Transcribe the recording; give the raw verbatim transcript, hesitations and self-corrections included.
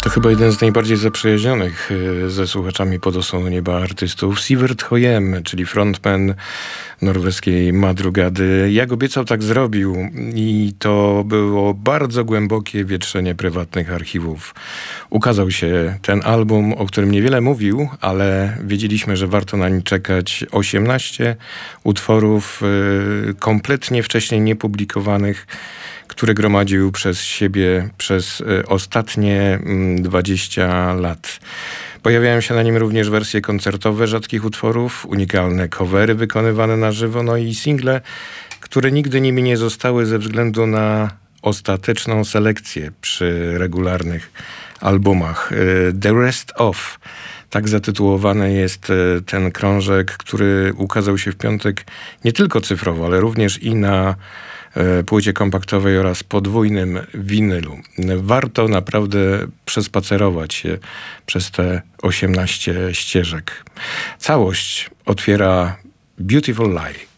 To chyba jeden z najbardziej zaprzyjaźnionych ze słuchaczami Pod osłoną nieba artystów, Sivert Høyem, czyli frontman norweskiej Madrugady. Jak obiecał, tak zrobił i to było bardzo głębokie wietrzenie prywatnych archiwów. Ukazał się ten album, o którym niewiele mówił, ale wiedzieliśmy, że warto na nim czekać. osiemnaście utworów kompletnie wcześniej niepublikowanych, które gromadził przez siebie przez ostatnie dwadzieścia lat. Pojawiają się na nim również wersje koncertowe rzadkich utworów, unikalne covery wykonywane na żywo, no i single, które nigdy nimi nie zostały ze względu na ostateczną selekcję przy regularnych albumach. The Rest Of. Tak zatytułowany jest ten krążek, który ukazał się w piątek nie tylko cyfrowo, ale również i na płycie kompaktowej oraz podwójnym winylu. Warto naprawdę przespacerować się przez te osiemnaście ścieżek. Całość otwiera Beautiful Lie.